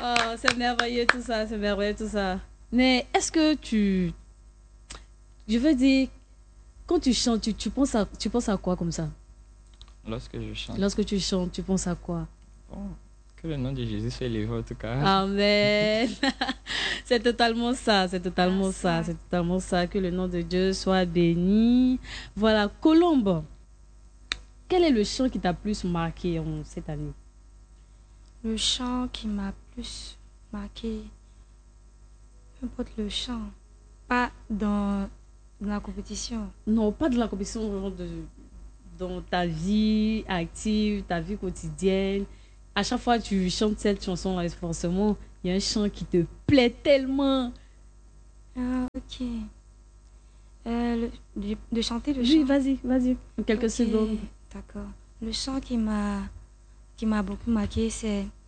Oh, c'est merveilleux tout ça, c'est merveilleux tout ça. Mais est-ce que je veux dire, quand tu chantes, tu penses à quoi comme ça? Lorsque je chante, Lorsque tu chantes, tu penses à quoi? bon, que le nom de Jésus soit élevé en tout cas. Amen. C'est totalement ça, c'est totalement ça, Merci. c'est totalement ça. Que le nom de Dieu soit béni. Voilà, Colombe, quel est le chant qui t'a plus marqué en cette année? Le chant qui m'a plus marqué, peu importe le chant, pas dans la compétition. Non, pas de la compétition, dans ta vie active, ta vie quotidienne. À chaque fois que tu chantes cette chanson-là, forcément, il y a un chant qui te plaît tellement. Ah, ok. De chanter le Oui, chant. vas-y, en quelques Ok, secondes. d'accord. Le chant qui m'a beaucoup marqué, c'est